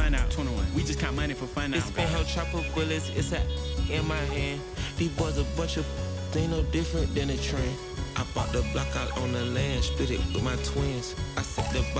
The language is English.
fun out. 21. We just count money for fun out. It's spin her chopper bullets, it's a in my hand. These boys a bunch of ain't no different than a trend. I bought the block out on the land, split it with my twins. I set the